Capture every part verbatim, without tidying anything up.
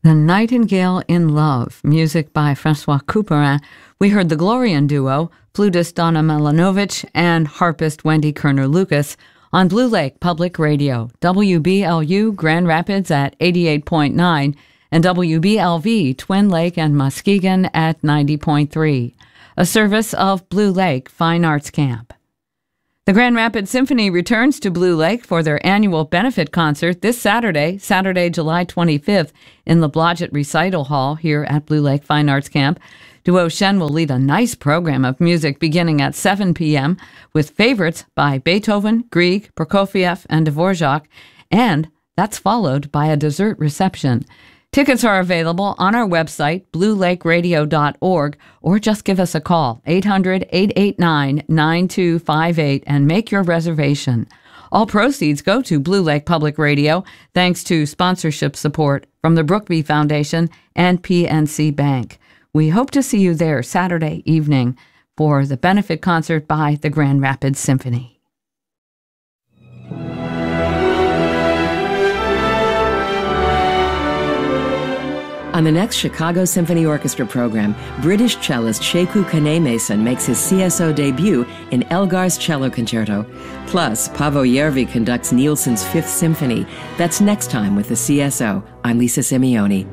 The Nightingale in Love, music by Francois Couperin. We heard the Glorian duo, flutist Donna Milanovic and harpist Wendy Kerner-Lucas, on Blue Lake Public Radio, W B L U Grand Rapids at eighty-eight point nine, and W B L V Twin Lake and Muskegon at ninety point three, a service of Blue Lake Fine Arts Camp. The Grand Rapids Symphony returns to Blue Lake for their annual benefit concert this Saturday, Saturday, July twenty-fifth, in the Blodgett Recital Hall here at Blue Lake Fine Arts Camp. Duo Shen will lead a nice program of music beginning at seven p.m. with favorites by Beethoven, Grieg, Prokofiev, and Dvorak, and that's followed by a dessert reception. Tickets are available on our website, blue lake radio dot org, or just give us a call, eight hundred, eight eight nine, nine two five eight, and make your reservation. All proceeds go to Blue Lake Public Radio, thanks to sponsorship support from the Brookby Foundation and P N C Bank. We hope to see you there Saturday evening for the benefit concert by the Grand Rapids Symphony. On the next Chicago Symphony Orchestra program, British cellist Sheku Kane-Mason makes his C S O debut in Elgar's Cello Concerto. Plus, Paavo Järvi conducts Nielsen's Fifth Symphony. That's next time with the C S O. I'm Lisa Simeoni.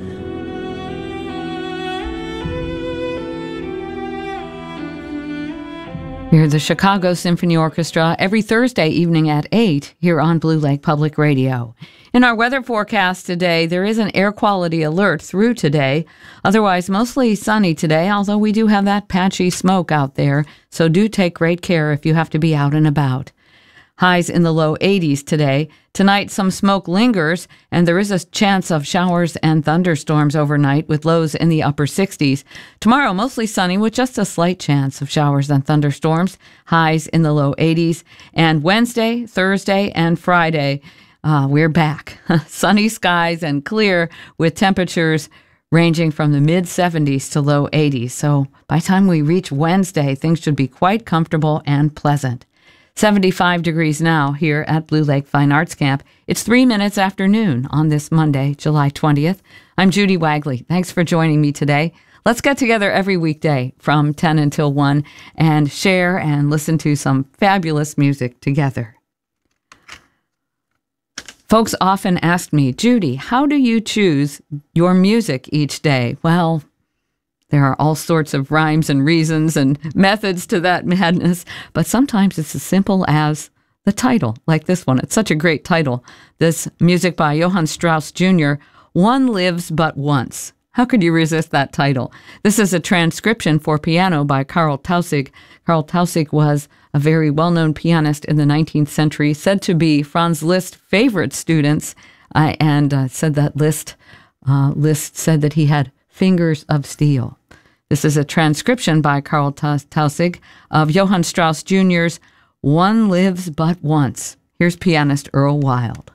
Hear the Chicago Symphony Orchestra every Thursday evening at eight here on Blue Lake Public Radio. In our weather forecast today, there is an air quality alert through today. Otherwise, mostly sunny today, although we do have that patchy smoke out there, so do take great care if you have to be out and about. Highs in the low eighties today. Tonight, some smoke lingers, and there is a chance of showers and thunderstorms overnight with lows in the upper sixties. Tomorrow, mostly sunny with just a slight chance of showers and thunderstorms. Highs in the low eighties. And Wednesday, Thursday, and Friday, uh, we're back. Sunny skies and clear with temperatures ranging from the mid seventies to low eighties. So by the time we reach Wednesday, things should be quite comfortable and pleasant. seventy-five degrees now here at Blue Lake Fine Arts Camp. It's three minutes after noon on this Monday, July twentieth. I'm Judy Wagley. Thanks for joining me today. Let's get together every weekday from ten until one and share and listen to some fabulous music together. Folks often ask me, Judy, how do you choose your music each day? Well, there are all sorts of rhymes and reasons and methods to that madness, but sometimes it's as simple as the title, like this one. It's such a great title. This music by Johann Strauss Junior, One Lives But Once. How could you resist that title? This is a transcription for piano by Karl Tausig. Karl Tausig was a very well-known pianist in the nineteenth century, said to be Franz Liszt's favorite students, uh, and uh, said that Liszt, uh, Liszt said that he had fingers of steel. This is a transcription by Karl Tausig of Johann Strauss Junior's One Lives But Once. Here's pianist Earl Wild.